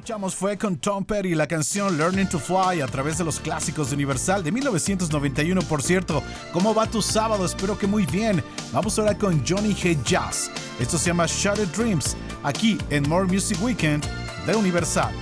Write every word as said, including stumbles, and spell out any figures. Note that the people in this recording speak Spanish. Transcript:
escuchamos fue con Tom Petty la canción Learning to Fly a través de los clásicos de Universal de mil novecientos noventa y uno. Por cierto, ¿cómo va tu sábado? Espero que muy bien. Vamos ahora con Johnny G. Jazz. Esto se llama Shattered Dreams, aquí en More Music Weekend de Universal.